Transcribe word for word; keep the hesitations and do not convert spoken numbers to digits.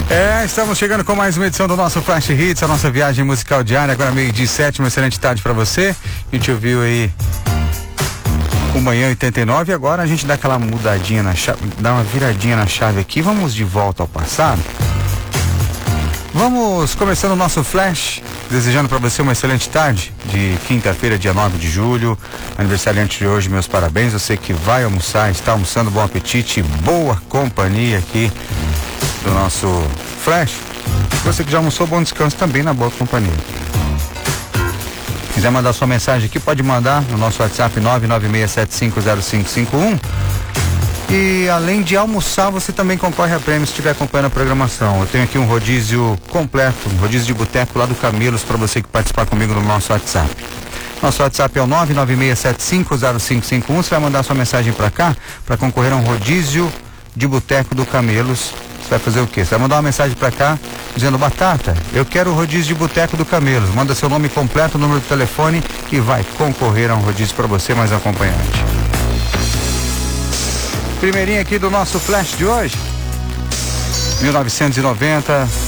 É, estamos chegando com mais uma edição do nosso Flash Hits, a nossa viagem musical diária, agora meio dia sete, uma excelente tarde pra você. A gente ouviu aí o Manhã oitenta e nove e agora a gente dá aquela mudadinha na chave, dá uma viradinha na chave aqui, vamos de volta ao passado. Vamos começando o nosso Flash, desejando para você uma excelente tarde de quinta-feira, dia nove de julho, aniversariante de hoje, meus parabéns. Você que vai almoçar, está almoçando, bom apetite, boa companhia aqui do nosso Flash. Você que já almoçou, bom descanso também na boa companhia. Quiser mandar sua mensagem aqui, pode mandar no nosso WhatsApp nove nove seis sete cinco zero cinco cinco um. E além de almoçar, você também concorre a prêmios se estiver acompanhando a programação. Eu tenho aqui um rodízio completo, um rodízio de boteco lá do Camelos para você que participar comigo no nosso WhatsApp. Nosso WhatsApp é o nove nove seis sete cinco zero cinco cinco um. Você vai mandar sua mensagem para cá para concorrer a um rodízio de boteco do Camelos. Você vai fazer o quê? Você vai mandar uma mensagem para cá dizendo: Batata, eu quero o rodízio de boteco do Camelos. Manda seu nome completo, número de telefone e vai concorrer a um rodízio para você, mais acompanhante. Primeirinho aqui do nosso Flash de hoje, mil novecentos e noventa,